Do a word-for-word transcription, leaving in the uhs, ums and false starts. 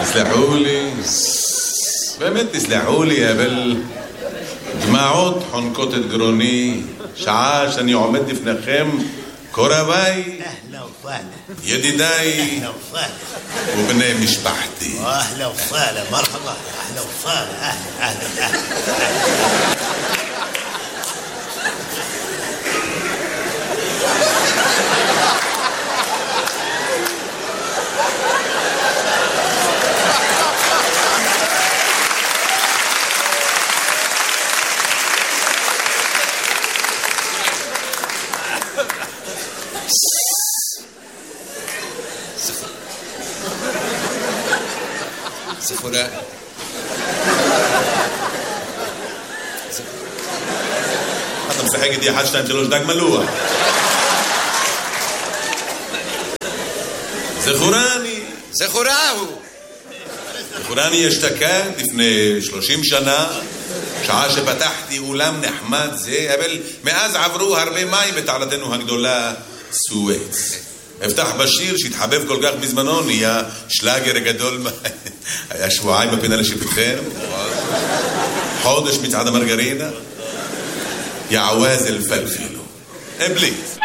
תסלחו לי, באמת תסלחו לי, אבל דמעות חונקות את גרוני, שעה שאני עומד לפניכם, קורביי, ידידיי ובני משפחתי. אהלה וסהלה, מרחבה, אהלה וסהלה, אהלה, אהלה. זכורה. אתה משחק איתי אחד, שתיים, שלוש, דג מלוח. זכורני. זכורהו. זכורני אשתקד לפני שלושים שנה, שעה שפתחתי אולם נחמד זה, אבל מאז עברו הרבה מים בתעלתנו הגדולה סואץ. הבטח בשיר שהתחבב כל כך בזמנו, נהיה שלאגר גדול. היה שבועיים בפינה לשיפוטכם, חודש מצעד המרגרינה, יעווז אל פלפלו. אבליט.